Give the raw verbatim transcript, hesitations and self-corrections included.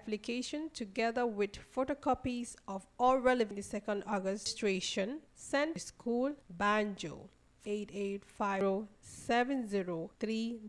application together with photocopies of all relevant second August registration sent to school Banjo eight eight five zero seven zero three